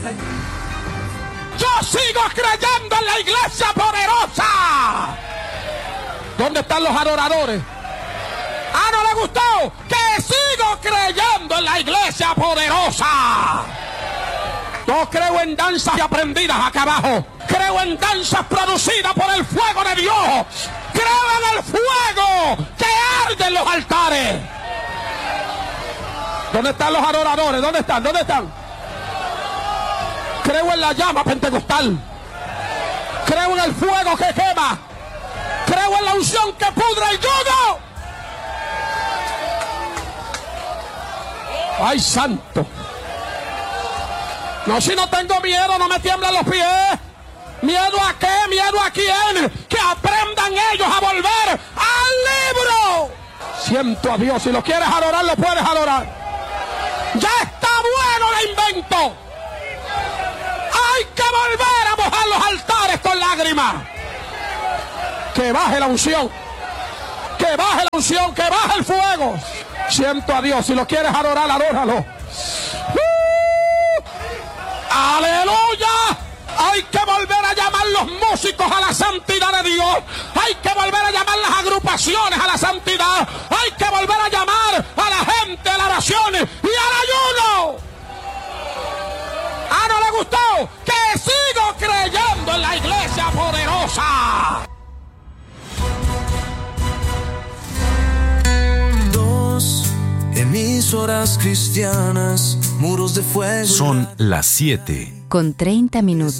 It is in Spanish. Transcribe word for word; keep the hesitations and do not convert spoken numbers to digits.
Yo sigo creyendo en la iglesia poderosa. ¿Dónde están los adoradores? Ah, ¿no le gustó? Que sigo creyendo en la iglesia poderosa. Yo creo en danzas aprendidas acá abajo. Creo en danzas producidas por el fuego de Dios. Creo en el fuego que arde en los altares. ¿Dónde están los adoradores? ¿Dónde están? ¿Dónde están? Creo en la llama pentecostal. Creo en el fuego que quema. Creo en la unción que pudra el yugo. ¡Ay, santo! No, si no tengo miedo, no me tiemblan los pies. ¿Miedo a qué? ¿Miedo a quién? Que aprendan ellos a volver al libro. Siento a Dios. Si lo quieres adorar, lo puedes adorar. Ya está bueno el invento. Hay que volver a mojar los altares con lágrimas. Que baje la unción. Que baje la unción. Que baje el fuego. Siento a Dios. Si lo quieres adorar, adóralo. ¡Uh! ¡Aleluya! Hay que volver a llamar los músicos a la santidad de Dios. Hay que volver a llamar las agrupaciones a la santidad. Hay que volver a llamar a la gente a la oración y al ayuno. ¿Ah, no le gustó? Que sigo creyendo en la iglesia poderosa. Dos emisoras cristianas, muros de fuego. Son las siete con treinta minutos.